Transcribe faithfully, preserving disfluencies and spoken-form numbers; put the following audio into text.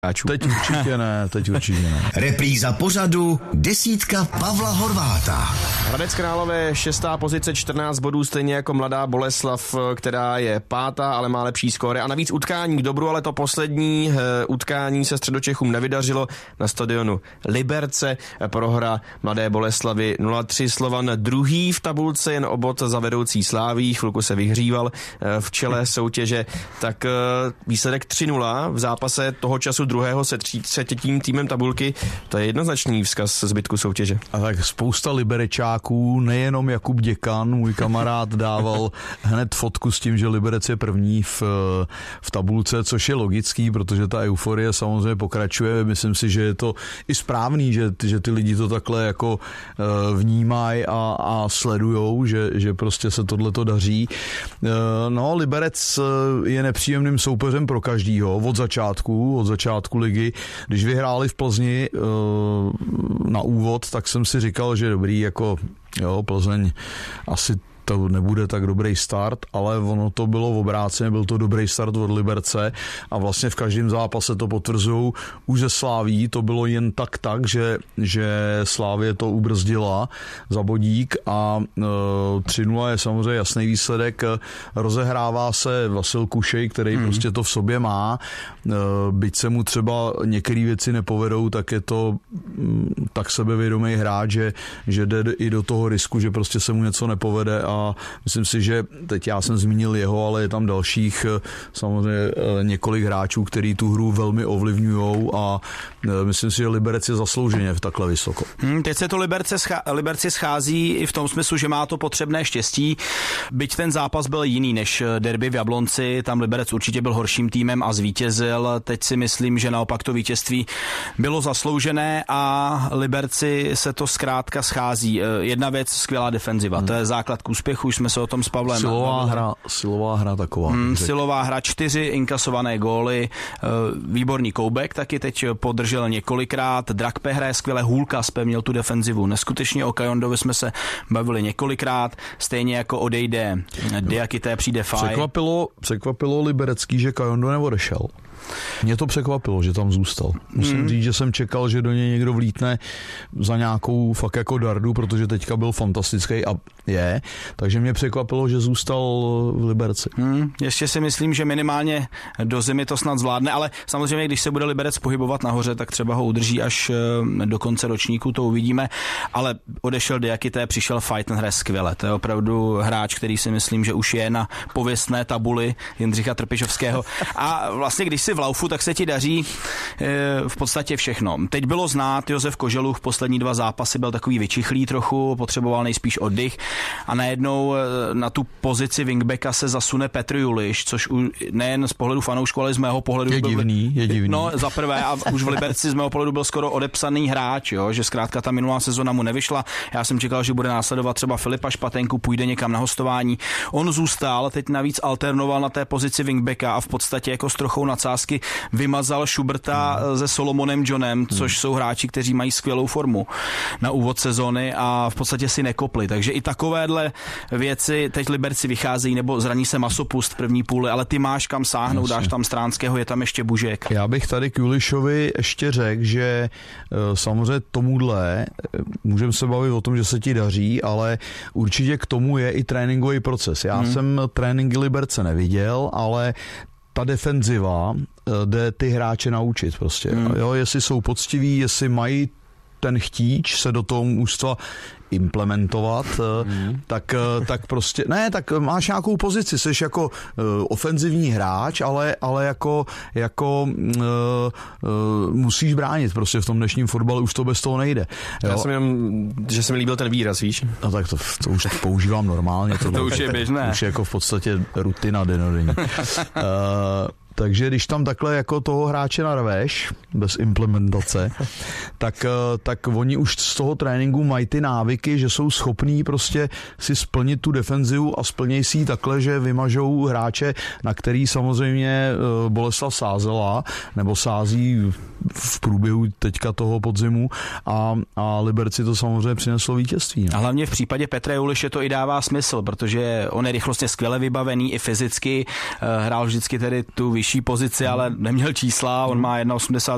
Teď určitě ne, teď určitě ne. Repríza pořadu desítka Pavla Horváta. Hradec Králové šestá pozice, čtrnáct bodů, stejně jako Mladá Boleslav, která je pátá, ale má lepší skóre. A navíc utkání k dobru, ale to poslední utkání se Středočechům nevydařilo na stadionu Liberce. Prohra Mladé Boleslavy nula tři. Slovan druhý v tabulce, jen o bod za vedoucí Sláví. Chvilku se vyhříval v čele soutěže. Tak výsledek tři nula v zápase toho času druhého se třetím týmem tabulky, to je jednoznačný vzkaz zbytku soutěže. A tak spousta liberečáků, nejenom Jakub Děkan, můj kamarád, dával hned fotku s tím, že Liberec je první v, v tabulce, což je logický, protože ta euforie samozřejmě pokračuje. Myslím si, že je to i správný, že, že ty lidi to takhle jako vnímají a, a sledujou, že, že prostě se tohleto daří. No, Liberec je nepříjemným soupeřem pro každýho od začátku, od začátku ligy. Když vyhráli v Plzni na úvod, tak jsem si říkal, že dobrý, jako jo, Plzeň asi to nebude tak dobrý start, ale ono to bylo v obráceně, byl to dobrý start od Liberce a vlastně v každém zápase to potvrzují. Už ze Sláví to bylo jen tak tak, že, že Slávě to ubrzdila za bodík a e, tři nula je samozřejmě jasný výsledek. Rozehrává se Vasil Kušej, který hmm. prostě to v sobě má. E, byť se mu třeba některé věci nepovedou, tak je to m, tak sebevědomý hráč, že, že jde i do toho risku, že prostě se mu něco nepovede a myslím si, že teď já jsem zmínil jeho, ale je tam dalších samozřejmě několik hráčů, který tu hru velmi ovlivňujou a myslím si, že Liberec je zaslouženě v takhle vysoko. Hmm, teď se to Liberce schá, Liberci schází i v tom smyslu, že má to potřebné štěstí. Byť ten zápas byl jiný než derby v Jablonci, tam Liberec určitě byl horším týmem a zvítězil. Teď si myslím, že naopak to vítězství bylo zasloužené a Liberci se to zkrátka schází. Jedna věc, skvělá defenziva, hmm. to je základ k úspěchu, už jsme se o tom s Pavlem. Silová hra, silová hra taková. Hmm, silová hra, čtyři inkasované góly, výborný Koubek taky teď podržel několikrát, Drakpe hraje skvěle, Hůlka zpevnil tu defenzivu. Neskutečně o Kajondovi jsme se bavili několikrát, stejně jako odejde Diakité, přijde Faj. Překvapilo, překvapilo Liberecký, že Kajondo neodešel. Mě to překvapilo, že tam zůstal. Musím mm. říct, že jsem čekal, že do něj někdo vlítne za nějakou fakt jako dardu, protože teďka byl fantastický a je. Takže mě překvapilo, že zůstal v Liberci. Mm. Ještě si myslím, že minimálně do zimy to snad zvládne, ale samozřejmě, když se bude Liberec pohybovat nahoře, tak třeba ho udrží až do konce ročníku, to uvidíme. Ale odešel Diakité, přišel Faj, ten hraje skvěle. To je opravdu hráč, který si myslím, že už je na pověstné tabuli Jindřicha Trpišovského. A vlastně, když si v laufu, tak se ti daří e, v podstatě všechno. Teď bylo znát, Josef Koželuch v poslední dva zápasy byl takový vyčichlý trochu, potřeboval nejspíš oddych a najednou e, na tu pozici wingbacka se zasune Petr Juliš, což u, nejen z pohledu fanoušku, ale z mého pohledu je byl, divný, je divný. No, za prvé a už v Liberci z mého pohledu byl skoro odepsaný hráč, jo, že zkrátka ta minulá sezona mu nevyšla. Já jsem čekal, že bude následovat třeba Filipa Špatenku, půjde někam na hostování. On zůstal, teď navíc alternoval na té pozici wingbacka a v podstatě jako s trochou nadsázky vymazal Schuberta hmm. se Solomonem Johnem, což hmm. jsou hráči, kteří mají skvělou formu na úvod sezony a v podstatě si nekopli. Takže i takovéhle věci teď Liberci vycházejí, nebo zraní se Masopust v první půli, ale ty máš kam sáhnout, dáš tam Stránského, je tam ještě Bužek. Já bych tady k Julišovi ještě řekl, že samozřejmě tomuhle můžeme se bavit o tom, že se ti daří, ale určitě k tomu je i tréninkový proces. Já hmm. jsem tréninky Liberce neviděl, ale ta defenziva jde ty hráče naučit prostě. Hmm. Jo, jestli jsou poctiví, jestli mají ten chtíč se do toho mužstva implementovat, hmm. tak, tak prostě, ne, tak máš nějakou pozici, jsi jako uh, ofenzivní hráč, ale, ale jako, jako uh, uh, musíš bránit prostě v tom dnešním fotbale, už to bez toho nejde. Jo? Já jsem jenom, že se mi líbil ten výraz, víš? No tak to, to už používám normálně. To, to už je běžné. Už je jako v podstatě rutina denodenní. uh, Takže když tam takhle jako toho hráče narveš, bez implementace, tak, tak oni už z toho tréninku mají ty návyky, že jsou schopní prostě si splnit tu defenzivu a splnějí si ji takhle, že vymažou hráče, na který samozřejmě Boleslav sázela, nebo sází v průběhu teďka toho podzimu a, a Liberci to samozřejmě přineslo vítězství. Ne? A hlavně v případě Petra Juliše to i dává smysl, protože on je rychlostně skvěle vybavený i fyzicky, hrál vždycky tedy tu vyšší pozici, ale neměl čísla, on má jedna osmdesát